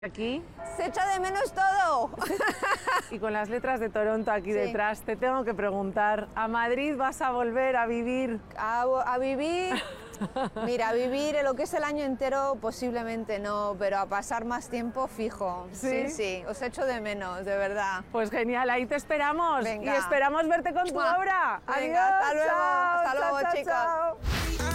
Aquí Se echa de menos todo. y con las letras de Toronto aquí detrás, te tengo que preguntar, ¿a Madrid vas a volver a vivir? A vivir, mira, a vivir lo que es el año entero posiblemente no, pero a pasar más tiempo fijo. ¿Sí? Sí, os echo de menos, de verdad. Pues genial, ahí te esperamos. Venga. Y esperamos verte con tu obra. Venga, Adiós, hasta luego, chao, hasta luego, chao, chao, chicos. chao.